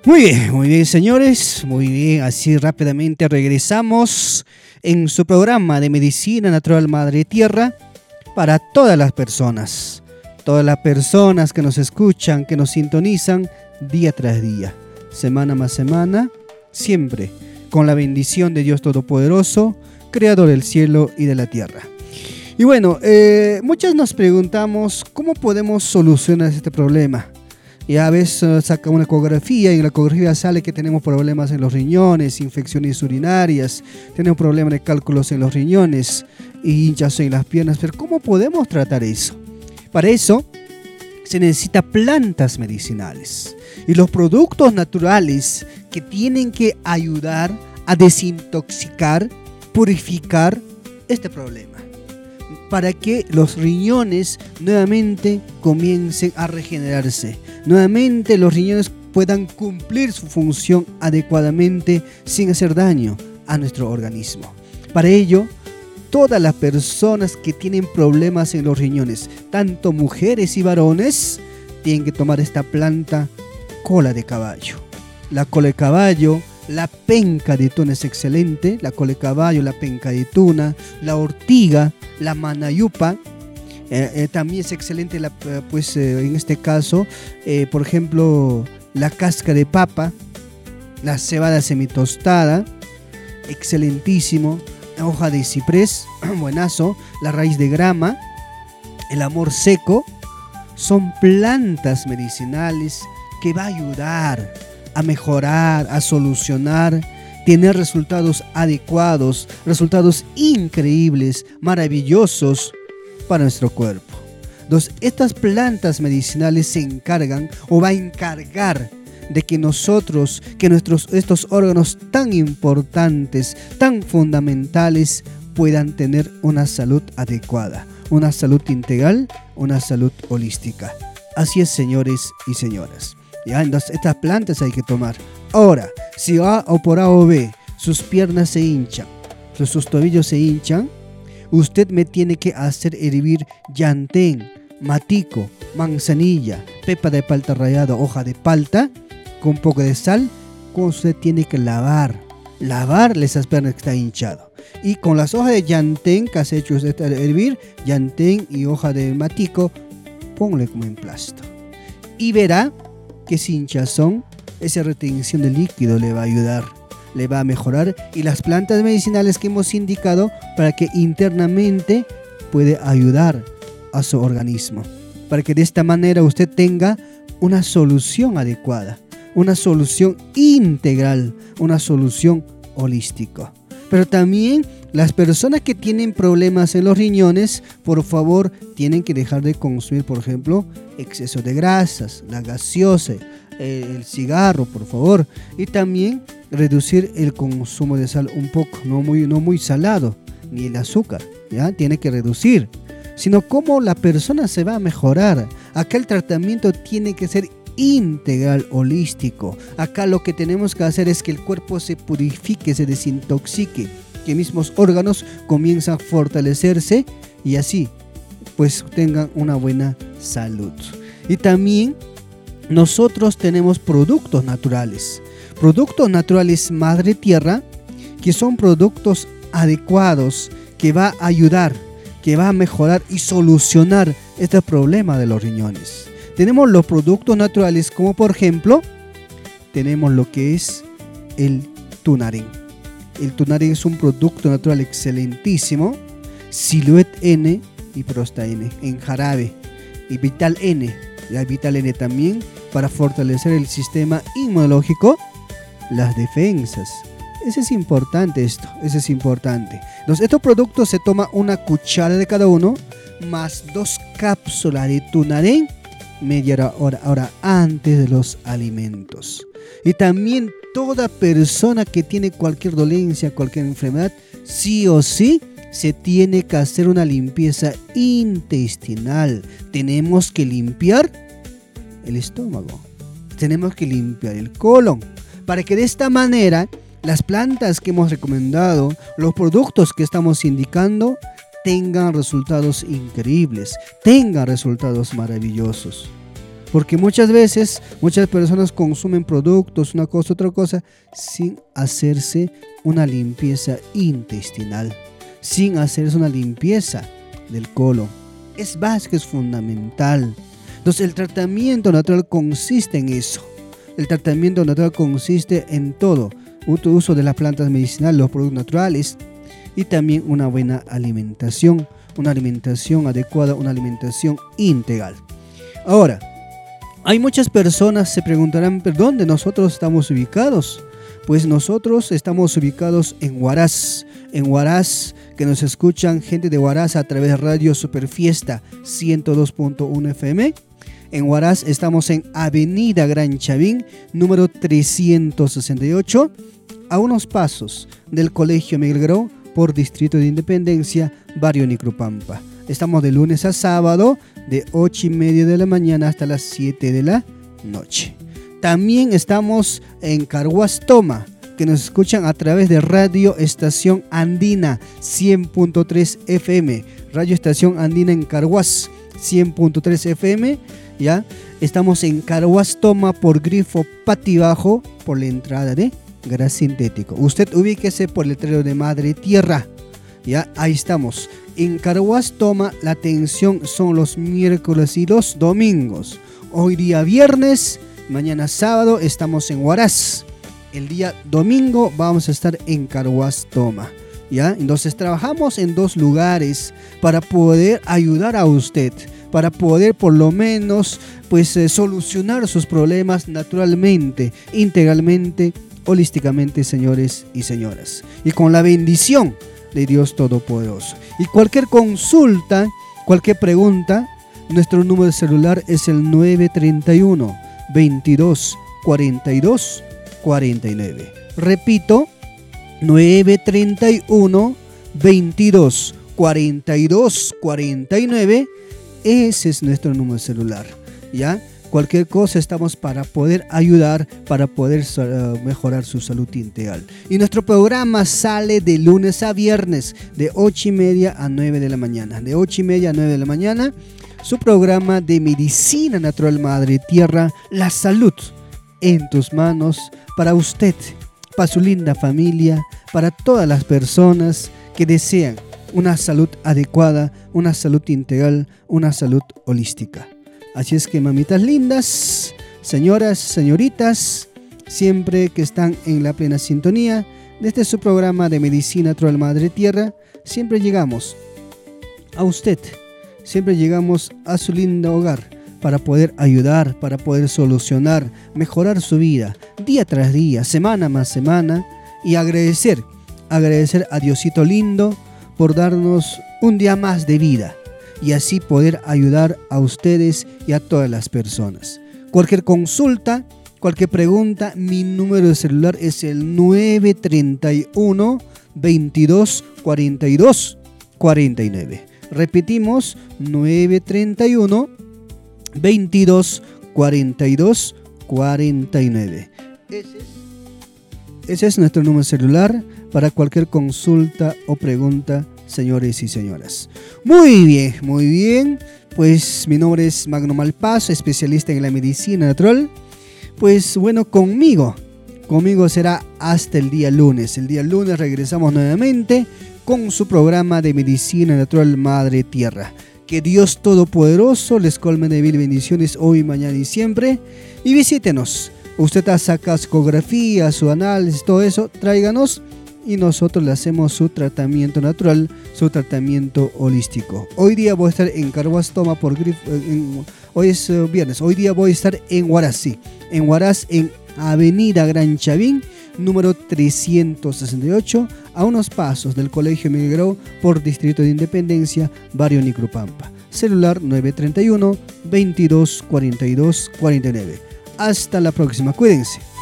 Muy bien, señores, muy bien, así rápidamente regresamos en su programa de Medicina Natural Madre Tierra para todas las personas que nos escuchan, que nos sintonizan día tras día, semana más semana, siempre con la bendición de Dios Todopoderoso, Creador del cielo y de la tierra. Y bueno, muchas nos preguntamos cómo podemos solucionar este problema. Y a veces saca una ecografía y en la ecografía sale que tenemos problemas en los riñones, infecciones urinarias, tenemos problemas de cálculos en los riñones y hinchazón en las piernas. Pero ¿cómo podemos tratar eso? Para eso se necesita plantas medicinales y los productos naturales que tienen que ayudar a desintoxicar, purificar este problema, para que los riñones nuevamente comiencen a regenerarse, nuevamente los riñones puedan cumplir su función adecuadamente sin hacer daño a nuestro organismo. Para ello, todas las personas que tienen problemas en los riñones, tanto mujeres y varones, tienen que tomar esta planta cola de caballo. La cola de caballo, la penca de tuna es excelente, la cola de caballo, la penca de tuna, la ortiga, la manayupa, también es excelente, en este caso, por ejemplo, la casca de papa, la cebada semitostada, excelentísimo, la hoja de ciprés, buenazo, la raíz de grama, el amor seco, son plantas medicinales que va a ayudar a mejorar, a solucionar, tener resultados adecuados, resultados increíbles, maravillosos para nuestro cuerpo. Entonces, estas plantas medicinales se encargan o va a encargar de que estos órganos tan importantes, tan fundamentales, puedan tener una salud adecuada, una salud integral, una salud holística. Así es, señores y señoras. ¿Ya? Entonces, estas plantas hay que tomar. Ahora, si A o por A o B sus piernas se hinchan, sus tobillos se hinchan, usted me tiene que hacer hervir llantén, matico, manzanilla, pepa de palta rallada, hoja de palta, con un poco de sal. Usted tiene que lavarle esas piernas que está hinchado. Y con las hojas de llantén que has hecho usted hervir, llantén y hoja de matico, ponle como emplasto. Y verá que ese hinchazón, esa retención de líquido le va a ayudar, le va a mejorar, y las plantas medicinales que hemos indicado para que internamente puede ayudar a su organismo, para que de esta manera usted tenga una solución adecuada, una solución integral, una solución holística. Pero también las personas que tienen problemas en los riñones, por favor, tienen que dejar de consumir, por ejemplo, exceso de grasas, la gaseosa, el cigarro, por favor, y también reducir el consumo de sal un poco, no muy salado, ni el azúcar, ¿ya? Tiene que reducir, sino cómo la persona se va a mejorar. Acá el tratamiento tiene que ser integral, holístico. Acá lo que tenemos que hacer es que el cuerpo se purifique, se desintoxique, que mismos órganos comiencen a fortalecerse y así pues tengan una buena salud. Y también nosotros tenemos productos naturales Madre Tierra, que son productos adecuados, que va a ayudar, que va a mejorar y solucionar este problema de los riñones. Tenemos los productos naturales, como por ejemplo, tenemos lo que es el tunarén. El tunarén es un producto natural excelentísimo, Siluet N y Prosta N en jarabe, y Vital N. La Vital N también para fortalecer el sistema inmunológico, las defensas. Ese es importante. Entonces, estos productos se toma una cuchara de cada uno, más 2 cápsulas de tunarén media hora antes de los alimentos. Y también toda persona que tiene cualquier dolencia, cualquier enfermedad, sí o sí se tiene que hacer una limpieza intestinal. Tenemos que limpiar el estómago, tenemos que limpiar el colon, para que de esta manera las plantas que hemos recomendado, los productos que estamos indicando, tengan resultados increíbles, tengan resultados maravillosos. Porque muchas veces, muchas personas consumen productos, una cosa, otra cosa, sin hacerse una limpieza intestinal, sin hacerse una limpieza del colon. Es básico, es fundamental. Entonces el tratamiento natural consiste en eso. El tratamiento natural consiste en todo. Uso de las plantas medicinales, los productos naturales y también una buena alimentación. Una alimentación adecuada, una alimentación integral. Ahora, hay muchas personas se preguntarán, ¿pero dónde nosotros estamos ubicados? Pues nosotros estamos ubicados en Huaraz. En Huaraz, que nos escuchan gente de Huaraz a través de Radio Superfiesta 102.1 FM. En Huaraz estamos en Avenida Gran Chavín, número 368, a unos pasos del Colegio Miguel Grau, por Distrito de Independencia, Barrio Nicrupampa. Estamos de lunes a sábado, de 8:30 de la mañana hasta las 7 de la noche. También estamos en Carhuaz Toma, que nos escuchan a través de Radio Estación Andina 100.3 FM. Radio Estación Andina en Carhuaz 100.3 FM. ¿Ya? Estamos en Carhuaz Toma por Grifo Patibajo, por la entrada de Gas Sintético. Usted ubíquese por el letrero de Madre Tierra. Ya, ahí estamos. En Carhuaz Toma la atención son los miércoles y los domingos. Hoy día viernes, mañana sábado estamos en Huaraz. El día domingo vamos a estar en Carhuaz Toma. ¿Ya? Entonces trabajamos en dos lugares para poder ayudar a usted, para poder por lo menos solucionar sus problemas naturalmente, integralmente, holísticamente, señores y señoras, y con la bendición de Dios Todopoderoso. Y cualquier consulta, cualquier pregunta, nuestro número de celular es el 931 22 42 49. Repito, 931 22 42 49. Ese es nuestro número de celular. ¿Ya? Cualquier cosa estamos para poder ayudar, para poder mejorar su salud integral. Y nuestro programa sale de lunes a viernes, de 8:30 a 9 de la mañana. De 8:30 a 9 de la mañana, su programa de Medicina Natural Madre Tierra, la salud en tus manos, para usted, para su linda familia, para todas las personas que desean una salud adecuada, una salud integral, una salud holística. Así es que, mamitas lindas, señoras, señoritas, siempre que están en la plena sintonía desde su programa de Medicina Natural Madre Tierra, siempre llegamos a usted, siempre llegamos a su lindo hogar para poder ayudar, para poder solucionar, mejorar su vida día tras día, semana más semana, y agradecer a Diosito lindo por darnos un día más de vida, y así poder ayudar a ustedes y a todas las personas. Cualquier consulta, cualquier pregunta, mi número de celular es el 931 22 42 49. Repetimos, 931 22 42 49. Ese es nuestro número de celular para cualquier consulta o pregunta, señores y señoras. Muy bien. Pues mi nombre es Magno Malpaso, especialista en la medicina natural. Pues bueno, conmigo será hasta el día lunes. El día lunes regresamos nuevamente con su programa de Medicina Natural Madre Tierra. Que Dios Todopoderoso les colme de mil bendiciones hoy, mañana y siempre. Y visítenos. Usted saca su ecografía, su análisis, todo eso, tráiganos y nosotros le hacemos su tratamiento natural, su tratamiento holístico. Hoy día voy a estar en Carhuaz Toma por Grifo. Hoy es viernes. Hoy día voy a estar en Huaraz, sí. En Huaraz, en Avenida Gran Chavín, número 368, a unos pasos del Colegio Miguel Grau por Distrito de Independencia, Barrio Nicrupampa. Celular 931 22 42 49. Hasta la próxima, cuídense.